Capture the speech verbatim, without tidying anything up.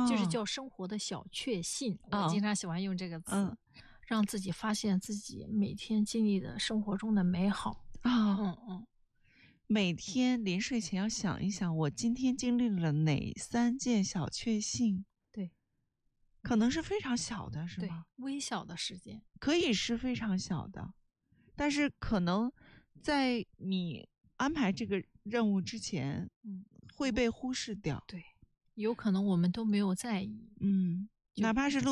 就是叫生活的小确幸。 哦、 我经常喜欢用这个词， 嗯、 让自己发现自己每天经历的生活中的美好。 啊、 嗯嗯， 每天临睡前要想一想，我今天经历了哪三件小确幸。 对， 可能是非常小的，是对， 吗？ 微小的事件可以是非常小的，但是可能在你安排这个任务之前， 嗯， 会被忽视掉。 对，有可能我们都没有在意。 嗯，哪怕是录